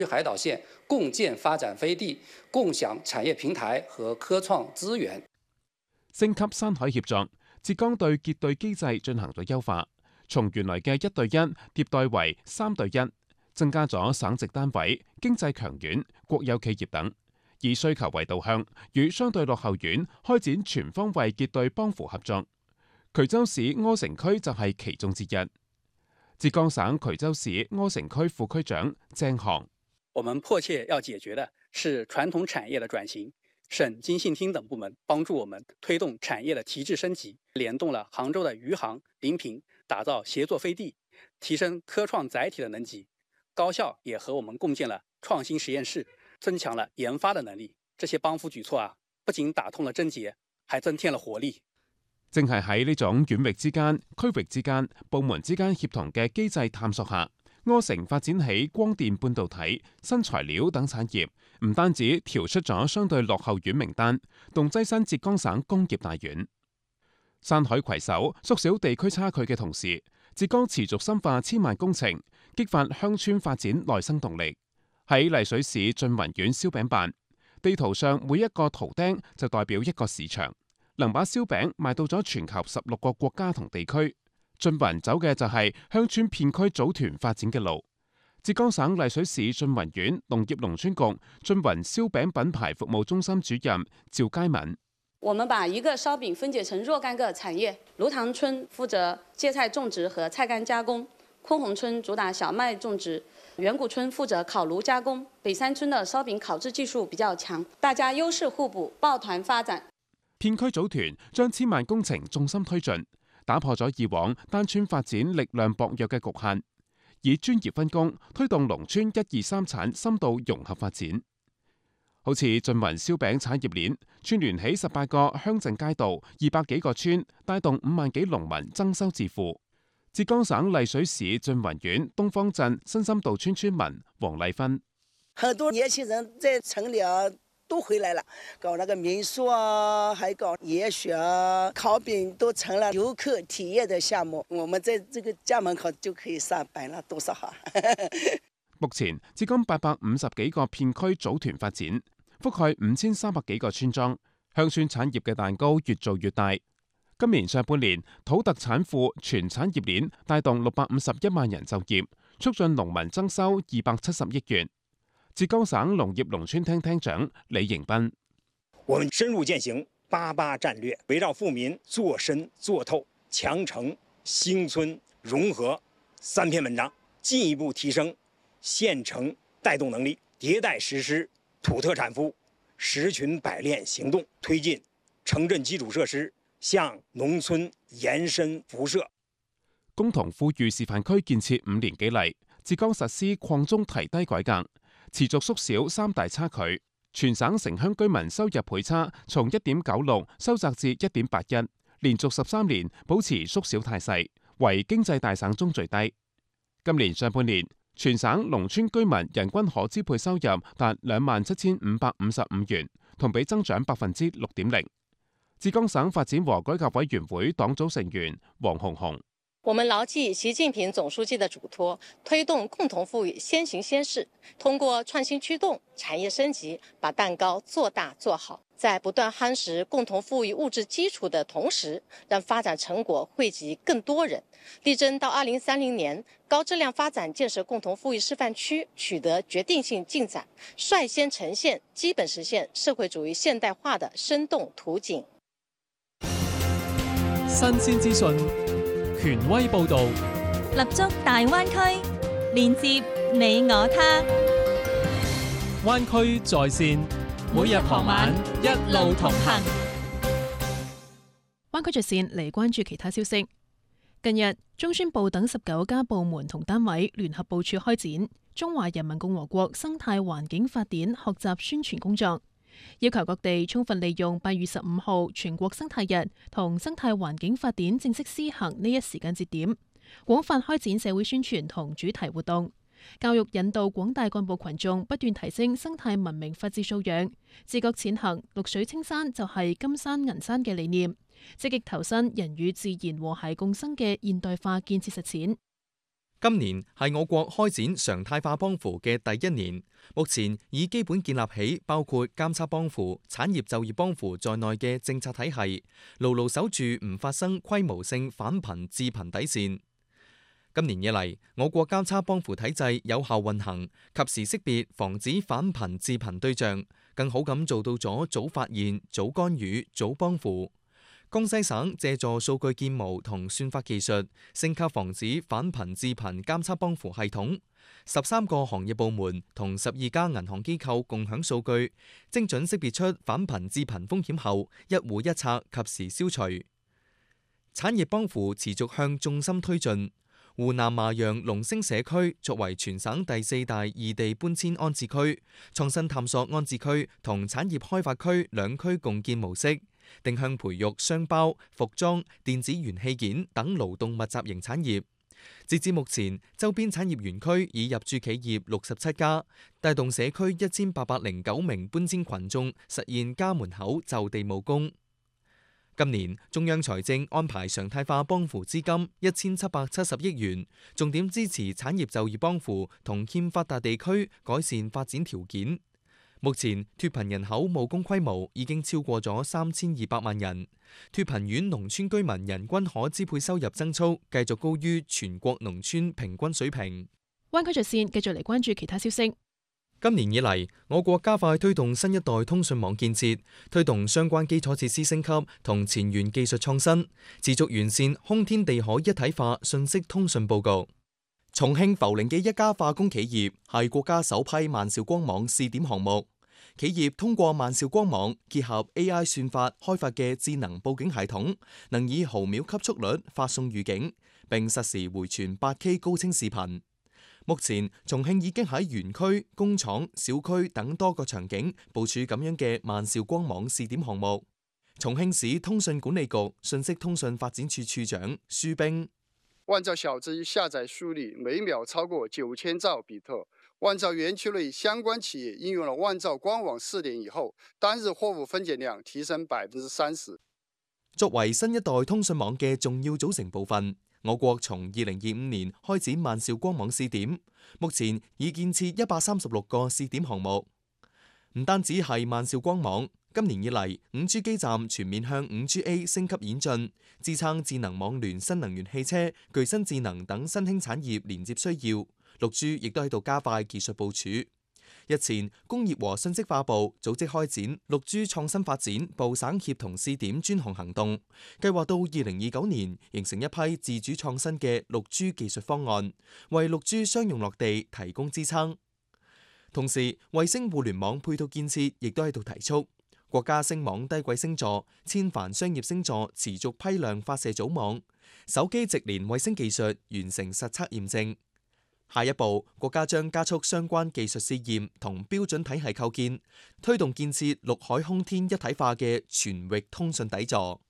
海島線共建發展飛地，共享產業平台和科創資源。 升級山海協作，浙江對結對機制進行咗優化，從原來嘅1對1迭代為3對1，增加咗省直單位、經濟強縣、國有企業等，以需求為導向，與相對落後縣開展全方位結對幫扶合作。衢州市柯城區就係其中之一。浙江省衢州市柯城區副區長鄭航： 我們迫切要解決的是傳統產業的轉型，省經信廳等部門幫助我們推動產業的提質升級，聯動了杭州的餘杭、臨平，打造協作飛地，提升科創載體的能級。高校也和我們共建了創新實驗室，增強了研發的能力。這些幫扶舉措啊，不僅打通了症結，還增添了活力。 正係喺呢種縣域之間、區域之間、部門之間協同嘅機制探索下，柯城發展起光電半導體、新材料等產業，唔單止調出咗相對落後縣名單，仲躋身浙江省工業大縣。山海攜手縮小地區差距嘅同時，浙江持續深化千萬工程，激發鄉村發展內生動力。喺麗水市縉雲縣燒餅辦，地圖上每一個圖釘就代表一個市場，能把燒餅賣到咗全球16個國家同地區。縉雲走嘅就係鄉村片區組團發展嘅路。浙江省麗水市縉雲縣農業農村局縉雲燒餅品牌服務中心主任趙佳敏： 我們把一個燒餅分解成若干個產業，蘆塘村負責芥菜種植和菜乾加工，昆洪村主打小麥種植，遠古村負責烤爐加工，北山村的燒餅烤製技術比較強，大家優勢互補，抱團發展。 片區組團將千萬工程重心推進，打破咗以往單村發展力量薄弱嘅局限，以專業分工推動農村1、2、3產深度融合發展。好似縉雲燒餅產業鏈串聯起18個鄉鎮街道、200幾個村，帶動5萬幾農民增收致富。浙江省麗水市縉雲縣東方鎮新深道村村民黃麗芬： 很多年輕人在城裏都回來了，搞那個民宿啊，還搞野雪啊，烤餅都成了遊客體驗的項目。我們在這個家門口就可以上班了，多少好！ 目前至今850幾個片區組團發展，覆蓋5300幾個村莊，鄉村產業嘅蛋糕越做越大。今年上半年，土特產庫全產業鏈帶動651萬人就業，促進農民增收270億元。浙江省農業農村廳廳長李迎斌： 我們深入踐行88戰略，圍繞富民做深做透、強城興村融合3篇文章，進一步提升縣城帶動能力，迭代實施土特產庫10群百鏈行動，推進城鎮基礎設施向農村延伸輻射。 共同富裕示範區建設5年幾嚟，浙江實施擴中提低改革，持續縮小3大差距，全省城鄉居民收入倍差從1.96收窄至1.81，連續13年保持縮小態勢，為經濟大省中最低。今年上半年，全省農村居民人均可支配收入達27,555元，同比增長6.0%。浙江省發展和改革委員會黨組成員黃紅紅： 我們牢記習近平總書記的囑託，推動共同富裕先行先試，通過創新驅動、產業升級，把蛋糕做大做好，在不斷夯實共同富裕物質基礎的同時，讓發展成果惠及更多人，力爭到2030年高質量發展建設共同富裕示範區取得決定性進展，率先呈現基本實現社會主義現代化的生動圖景。 新鮮資訊，權威報導， 立足大灣區，連接你我他。 灣區在線，每日傍晚一路同行。 灣區在線嚟關注其他消息。近日，中宣部等19家部門同單位聯合部署開展《中華人民共和國生態環境法典》學習宣傳工作。要求各地充分利用8月15號全國生態日同生態環境法典正式施行呢一時間節點，廣泛開展社會宣傳同主題活動，教育引導廣大幹部群眾不斷提升生態文明法治素養，自覺踐行綠水青山就係金山銀山嘅理念，積極投身人與自然和諧共生嘅現代化建設實踐。 今年係我國開展常態化幫扶嘅第一年，目前已基本建立起包括監測幫扶、產業就業幫扶在內嘅政策體系，牢牢守住唔發生規模性反貧致貧底線。今年以嚟，我國監測幫扶體制有效運行，及時識別防止反貧致貧對象，更好咁做到咗早發現、早干預、早幫扶。江西省借助數據建模同算法技術，升級防止反貧致貧監測幫扶系統。13個行業部門同12家銀行機構共享數據，精準識別出反貧致貧風險後，一戶一策及時消除。產業幫扶持續向重心推進。湖南麻陽龍星社區作為全省第4大異地搬遷安置區，創新探索安置區同產業開發區兩區共建模式，定向培育商包、服裝、電子元器件等勞動密集型產業。截至目前，周邊產業園區已入駐企業67家，帶動社區1809名搬遷群眾實現家門口就地務工。今年中央財政安排常態化幫扶資金1770億元，重點支持產業就業幫扶同欠發達地區改善發展條件。目前脫貧人口務工規模已經超過咗3200萬人，脫貧縣農村居民人均可支配收入增速繼續高於全國農村平均水平。 灣區著線繼續嚟關注其他消息。 今年以嚟，我國加快推動新一代通訊網建設，推動相關基礎設施升級同前沿技術創新，持續完善空天地海一體化信息通訊佈局。重慶涪陵嘅一家化工企業係國家首批萬兆光網試點項目。企業通過萬兆光網結合 AI 算法開發嘅智能報警系統，能以毫秒級速率發送預警，並實時回傳 8K 高清視頻。目前，重慶已經喺園區、工廠、小區等多個場景部署咁樣嘅萬兆光網試點項目。重慶市通訊管理局信息通訊發展處處長舒冰： 萬兆小機下載速率每秒超過9000兆比特。萬兆園區內相關企業應用了萬兆光網試點以後，單日貨物分揀量提升30%。 作為新一代通訊網嘅重要組成部分，我國從2025年開展萬兆光網試點，目前已建設136個試點項目。唔單止係萬兆光網，今年以嚟5G 基站全面向5GA 升級演進，支撐智能網聯新能源汽車、具身智能等新興產業連接需要。6G 亦都喺度加快技術部署。日前，工業和信息化部組織開展6G 創新發展部省協同試點專項行動，計劃到2029年形成一批自主創新嘅6G 技術方案，為6G 商用落地提供支撐。同時，衛星互聯網配套建設亦都喺度提速。國家星網低軌星座、千帆商業星座持續批量發射組網，手機直連衛星技術完成實測驗證。下一步，國家將加速相關技術試驗同標準體系構建，推動建設陸海空天一體化嘅全域通訊底座。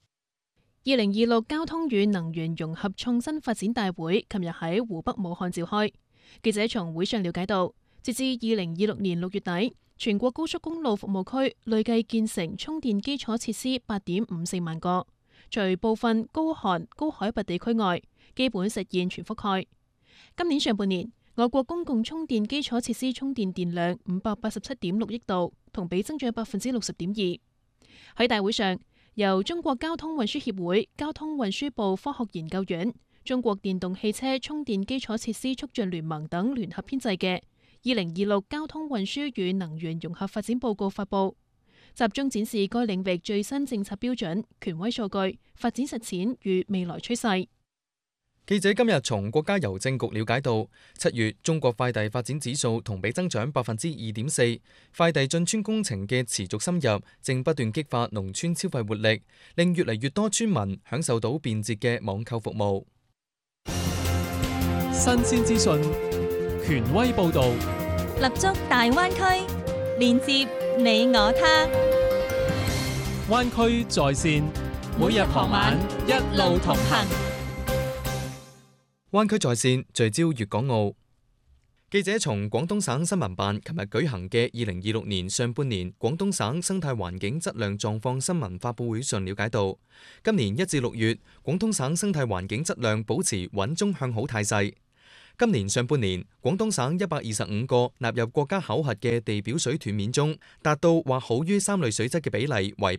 2026交通與能源融合創新發展大會琴日喺湖北武漢召開。記者從會上了解到，截至2026年6月底，全國高速公路服務區累計建成充電基礎設施8.54萬個，除部分高寒高海拔地區外，基本實現全覆蓋。今年上半年，我國公共充電基礎設施充電電量587.6億度，同比增長60.2%。喺大會上，由中國交通運輸協會、交通運輸部科學研究院、中國電動汽車充電基礎設施促進聯盟等聯合編製嘅2026交通運輸與能源融合發展報告發布，集中展示該領域最新政策標準、權威數據、發展實踐與未來趨勢。 記者今日從國家郵政局了解到，7月中國快遞發展指數同比增長2.4%，快遞進村工程嘅持續深入，正不斷激發農村消費活力，令越嚟越多村民享受到便捷嘅網購服務。 新鮮資訊，權威報導， 立足大灣區，連接你我他。 灣區在線，每日傍晚一路同行。 灣區在線聚焦粵港澳。記者從廣東省新聞辦琴日舉行嘅2026年上半年廣東省生態環境質量狀況新聞發佈會上了解到，今年1至6月，廣東省生態環境質量保持穩中向好態勢。 今年上半年，廣東省125個納入國家考核嘅地表水斷面中，達到或好於三類水質嘅比例為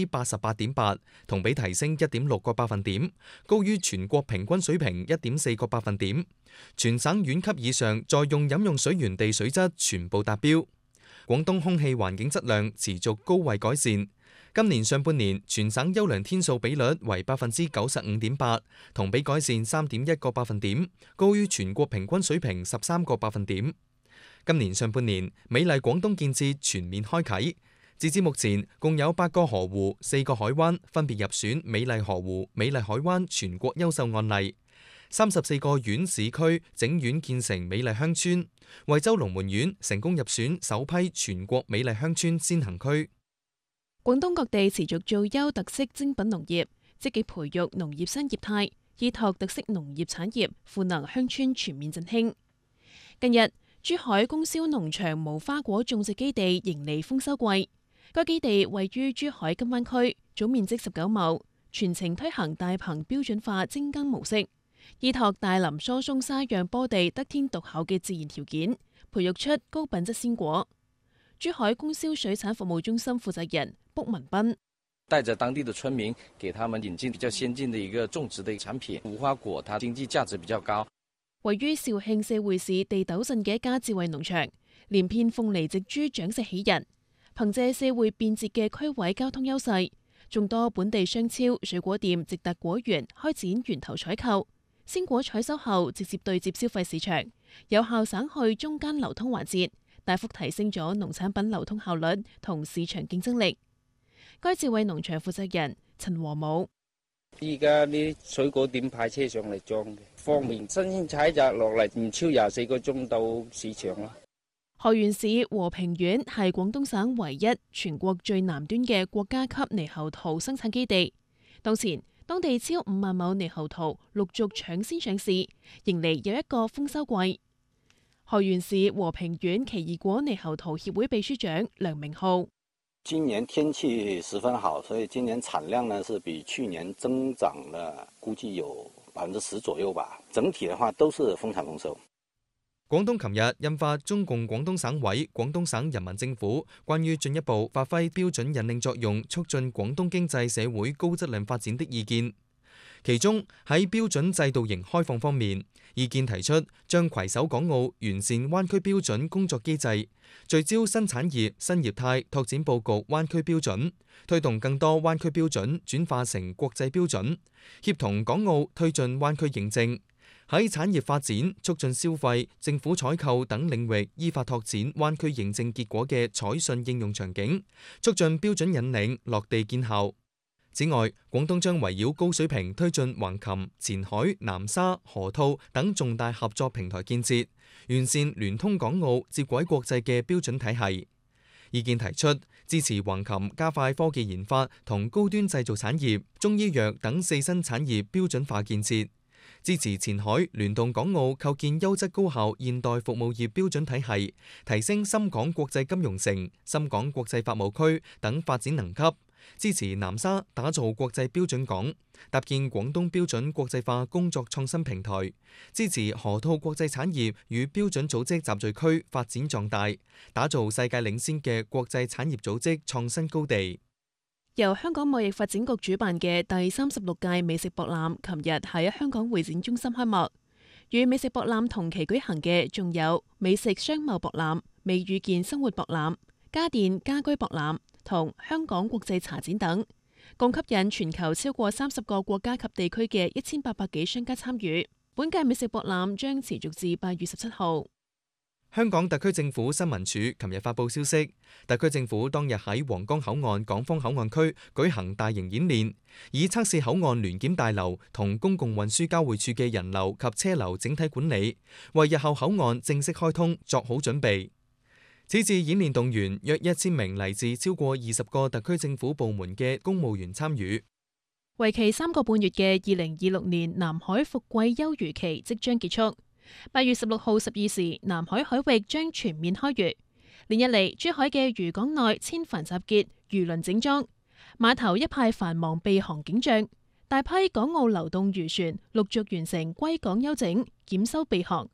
88.8%，同比提升1.6個百分點，高於全國平均水平1.4個百分點。全省縣級以上在用飲用水源地水質全部達標。廣東空氣環境質量持續高位改善。今年上半年，全省優良天數比率為95.8%，同比改善3.1個百分點，高於全國平均水平13個百分點。今年上半年，美麗廣東建設全面開啟，截至目前，共有8個河湖、4個海灣分別入選美麗河湖、美麗海灣全國優秀案例。34個縣市區整縣建成美麗鄉村，惠州龍門縣成功入選首批全國美麗鄉村先行區。 廣東各地持續做優特色精品農業，積極培育農業新業態，依託特色農業產業，賦能鄉村全面振興。近日，珠海供銷農場無花果種植基地迎嚟豐收季。該基地位於珠海金灣區，總面積19畝，全程推行大棚標準化精耕模式，依託大林疏鬆沙壤坡地得天獨厚嘅自然條件，培育出高品質鮮果。珠海供銷水產服務中心負責人卜文斌帶着當地的村民，給他們引進比較先進的一個種植的產品，無花果，它經濟價值比較高。 位於肇慶社會市地斗鎮嘅一家智慧農場，連片鳳梨植株長勢喜人，憑借社會便捷嘅區位交通優勢，眾多本地商超、水果店直達果園開展源頭採購，鮮果採收後直接對接消費市場，有效省去中間流通環節，大幅提升咗農產品流通效率同市場競爭力。該智慧農場負責人陳和武： 依家啲水果店派車上嚟裝嘅，方便新鮮採摘落嚟，唔超24個鐘到市場啦。 河源市和平縣係廣東省唯一全國最南端嘅國家級獼猴桃生產基地。當前，當地超5萬畝獼猴桃陸續搶先上市，迎嚟又一個豐收季。河源市和平縣奇異果獼猴桃協會秘書長梁明浩： 今年天氣十分好，所以今年產量呢是比去年增長了，估計有10%左右吧。整體的話都是豐產豐收。 廣東琴日印發中共廣東省委、廣東省人民政府關於進一步發揮標準引領作用，促進廣東經濟社會高質量發展的意見。其中喺標準制度型開放方面，意見提出將攜手港澳完善灣區標準工作機制，聚焦新產業、新業態，拓展佈局灣區標準，推動更多灣區標準轉化成國際標準，協同港澳推進灣區認證。喺產業發展、促進消費、政府採購等領域依法拓展灣區認證結果嘅採信應用場景，促進標準引領落地見效。此外，廣東將圍繞高水平推進橫琴、前海、南沙、河套等重大合作平台建設，完善聯通港澳、接軌國際嘅標準體系。意見提出支持橫琴加快科技研發同高端製造產業、中醫藥等4新產業標準化建設。支持前海聯動港澳構建優質高效現代服務業標準體系，提升深港國際金融城、深港國際法務區等發展能級。支持南沙打造國際標準港，搭建廣東標準國際化工作創新平台。支持河套國際產業與標準組織集聚區發展壯大，打造世界領先嘅國際產業組織創新高地。 由香港貿易發展局主辦嘅第36屆美食博覽，琴日喺香港會展中心開幕。與美食博覽同期舉行嘅，仲有美食商貿博覽、美遇見生活博覽、家電家居博覽同香港國際茶展等，共吸引全球超過30個國家及地區嘅1800幾商家參與。本屆美食博覽將持續至8月17號。 香港特區政府新聞處琴日發布消息，特區政府當日喺皇崗口岸港方口岸區舉行大型演練，以測試口岸聯檢大樓同公共運輸交匯處嘅人流及車流整體管理，為日後口岸正式開通作好準備。此次演練動員約1000名嚟自超過20個特區政府部門嘅公務員參與。 為期3個半月嘅2026年南海伏季休漁期即將結束。8月16號12時，南海海域將全面開漁。連日嚟，珠海嘅漁港內千帆集結，漁輪整裝，碼頭一派繁忙備航景象，大批港澳流動漁船陸續完成歸港休整、檢修備航。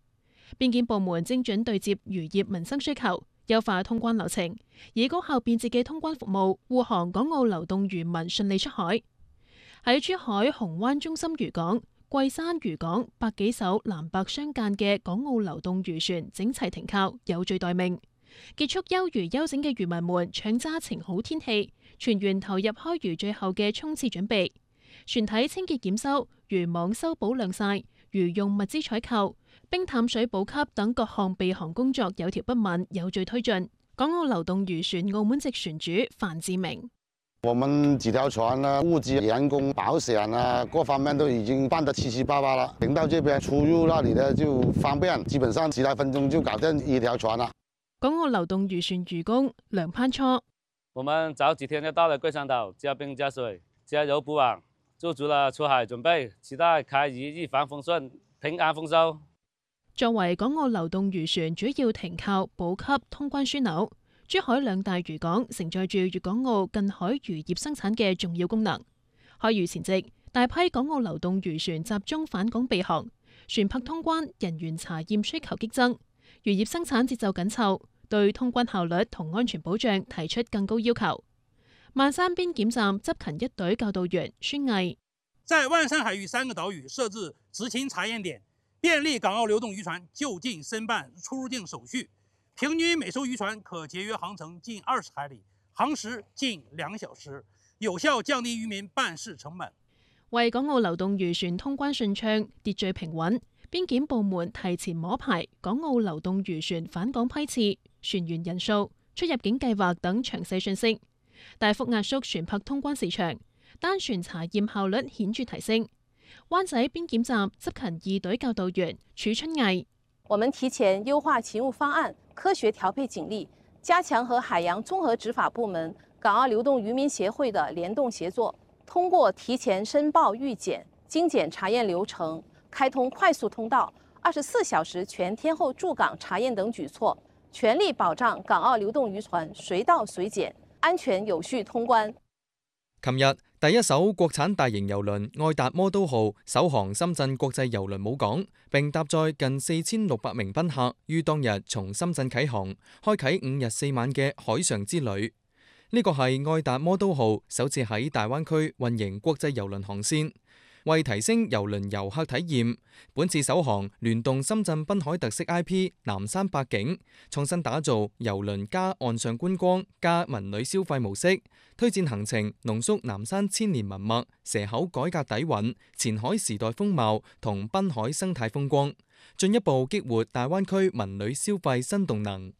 邊檢部門精準對接漁業民生需求，優化通關流程，以高效便捷嘅通關服務護航港澳流動漁民順利出海。喺珠海紅灣中心漁港、桂山漁港百幾艘藍白相間嘅港澳流動漁船整齊停靠，有序待命。結束休漁休整嘅漁民們搶揸晴好天氣，全員投入開漁最後嘅衝刺準備。船體清潔檢修、漁網修補晾曬、漁用物資採購、冰淡水補給等各項備航工作有條不紊，有序推進。港澳流動漁船澳門籍船主范志明： 我們幾條船啊，物資、員工、保險啊，各方面都已經辦得七七八八了。停到這邊出入那裡呢就方便，基本上幾來分鐘就搞定一條船啦。 港澳流動漁船漁工梁攀初： 我們早幾天就到了桂山島，加冰加水，加油補網，做足了出海準備，期待開漁一帆風順，平安豐收。 作為港澳流動漁船主要停靠、補給、通關樞紐，珠海兩大漁港承載住粵港澳近海漁業生產嘅重要功能。開漁前夕，大批港澳流動漁船集中返港備航，船舶通關、人員查驗需求激增，漁業生產節奏緊湊，對通關效率同安全保障提出更高要求。萬山邊檢站執勤一隊教導員孫毅： 在萬山海域3個島嶼設置執勤查驗點，便利港澳流動漁船就近申辦出入境手續。平均每艘漁船可節約航程近20海里，航時近2小時，有效降低漁民辦事成本。 為港澳流動漁船通關順暢、秩序平穩，邊檢部門提前摸排港澳流動漁船返港批次、船員人數、出入境計劃等詳細信息，大幅壓縮船舶通關時長，單船查驗效率顯著提升。灣仔邊檢站執勤2隊教導員褚春毅： 我們提前優化勤務方案，科學調配警力，加強和海洋綜合執法部門、港澳流動漁民協會的聯動協作，通過提前申報預檢、精簡查驗流程，開通快速通道、24小時全天候駐港查驗等舉措，全力保障港澳流動漁船隨到隨檢、安全有序通關。 琴日，第一艘國產大型郵輪愛達魔都號首航深圳國際郵輪母港，並搭載近4600名賓客，於當日從深圳啟航，開啟5日4晚嘅海上之旅。呢個係愛達魔都號首次喺大灣區運營國際郵輪航線。為提升郵輪遊客體驗，本次首航聯動深圳濱海特色 IP 南山百景，創新打造郵輪加岸上觀光加文旅消費模式，推薦行程濃縮南山千年文脈、蛇口改革底蘊、前海時代風貌同濱海生態風光，進一步激活大灣區文旅消費新動能。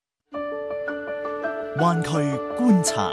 灣區觀察。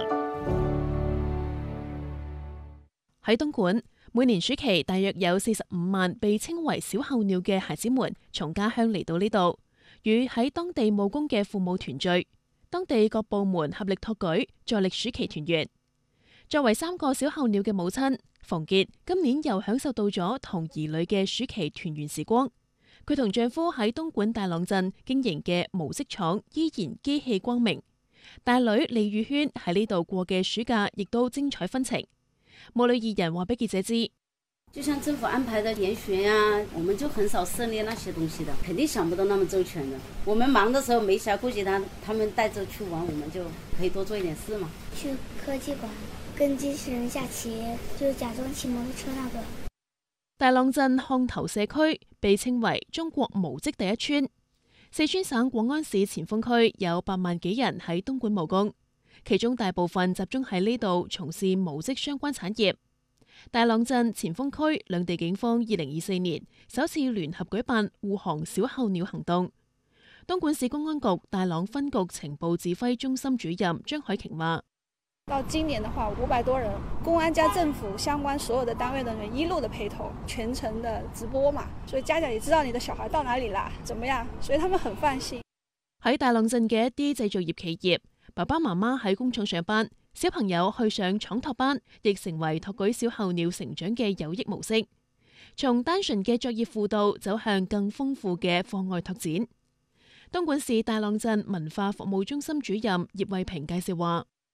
喺東莞，每年暑期大約有45萬被稱為小候鳥嘅孩子們從家鄉嚟到呢度，與喺當地務工嘅父母團聚。當地各部門合力托舉，助力暑期團圓。作為3個小候鳥嘅母親，馮傑今年又享受到咗同兒女嘅暑期團圓時光。佢同丈夫喺東莞大朗鎮經營嘅毛織廠依然機氣光明。大女李宇軒喺呢度過嘅暑假亦都精彩紛呈。母女2人話俾記者知， 就像政府安排的研學啊，我們就很少涉獵那些東西的，肯定想不到那麼周全的。我們忙的時候沒暇顧及他們帶着去玩，我們就可以多做一點事嘛。 去科技館跟機器人下棋，就假裝騎摩托車那個。 大朗鎮漢頭社區被稱為中國毛織第一村。四川省廣安市前鋒區有8萬幾人喺東莞務工，其中大部分集中喺呢度從事毛織相關產業。大朗鎮、前鋒區兩地警方2024年首次聯合舉辦護航小候鳥行動。東莞市公安局大朗分局情報指揮中心主任張海瓊話： 到今年的話，500多人，公安加政府相關所有的單位的人一路的陪同，全程的直播嘛，所以家長也知道你的小孩到哪裡啦，怎麼樣，所以他們很放心。 喺大朗鎮嘅一啲製造業企業，爸爸媽媽喺工廠上班，小朋友去上廠托班，亦成為托舉小候鳥成長嘅有益模式。從單純嘅作業輔導走向更豐富嘅課外拓展。東莞市大朗鎮文化服務中心主任葉慧平介紹話：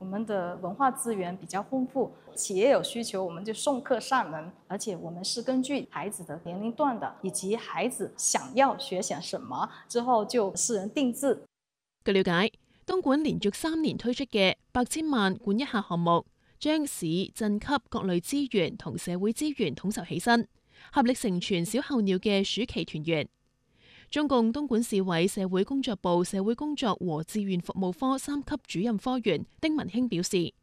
我们的文化资源比较丰富，企业有需求我们就送客上门，而且我们是根据孩子的年齡段的，以及孩子想要學些什麼，之後就私人定制。 據了解，東莞連續3年推出嘅8000萬管一下項目，將市鎮級各類資源同社會資源統籌起身，合力成全小候鳥嘅暑期團圓。中共東莞市委社會工作部社會工作和志願服務科3級主任科員丁文興表示，